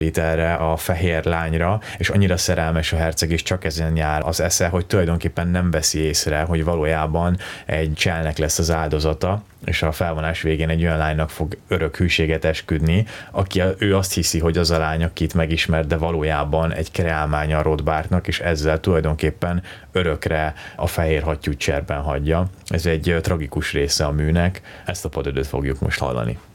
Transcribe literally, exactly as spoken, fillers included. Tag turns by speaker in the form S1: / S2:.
S1: itt erre a fehér lányra, és annyira szerelmes a herceg, és csak ezen jár az esze, hogy tulajdonképpen nem veszi észre, hogy valójában egy cselnek lesz az áldozata, és a felvonás végén egy olyan lánynak fog örök hűséget esküdni, aki ő azt hiszi, hogy az a lány, akit megismert, de valójában egy kreálmánya a Rothbardnak, és ezzel tulajdonképpen örökre a fehér hattyút cserben hagyja. Ez egy tragikus része a műnek, ezt a padödöt fogjuk most hallani.